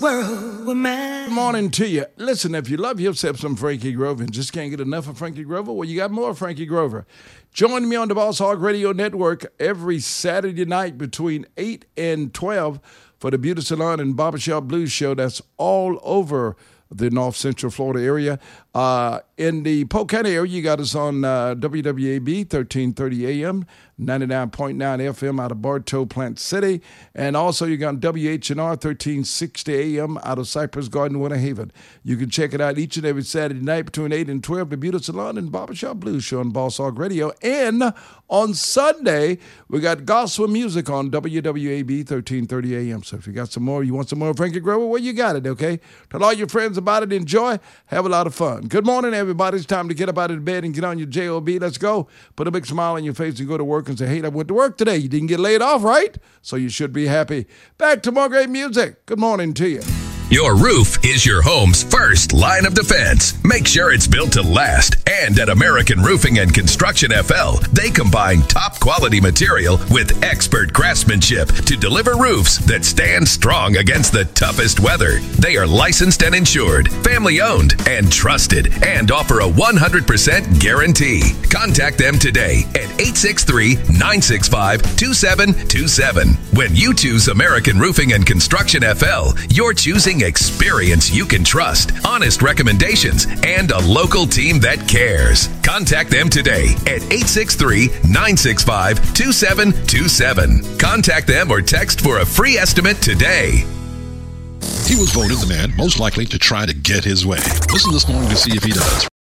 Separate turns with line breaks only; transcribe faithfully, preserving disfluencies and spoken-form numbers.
world were mine.
Good morning to you. Listen, if you love yourself some Frankie Grover and just can't get enough of Frankie Grover, well, you got more Frankie Grover. Join me on the Boss Hog Radio Network every Saturday night between eight and twelve for the Beauty Salon and Barbershop Blues Show. That's all over the North Central Florida area. Uh, in the Polk County area, you got us on uh, W W A B thirteen thirty A M, ninety-nine point nine F M out of Bartow, Plant City. And also you got W H N R thirteen sixty A M out of Cypress Garden, Winter Haven. You can check it out each and every Saturday night between eight and twelve, the Beauty Salon and Barbershop Blues Show on Boss Hog Radio. And on Sunday, we got gospel music on W W A B thirteen thirty A M. So if you got some more, you want some more Frankie Grover, well, you got it, okay? Tell all your friends about it. Enjoy. Have a lot of fun. Good morning, everybody. It's time to get up out of bed and get on your job. Let's go. Put a big smile on your face and go to work and say, hey, I went to work today. You didn't get laid off, right? So you should be happy. Back to more great music. Good morning to you.
Your roof is your home's first line of defense. Make sure it's built to last. And at American Roofing and Construction F L, they combine top quality material with expert craftsmanship to deliver roofs that stand strong against the toughest weather. They are licensed and insured, family owned and trusted, and offer a one hundred percent guarantee. Contact them today at eight six three, nine six five, two seven two seven. When you choose American Roofing and Construction F L, you're choosing experience you can trust, honest recommendations, and a local team that cares. Contact them today at eight six three, nine six five, two seven two seven. Contact them or text for a free estimate today.
He was voted the man most likely to try to get his way. Listen this morning to see if he does.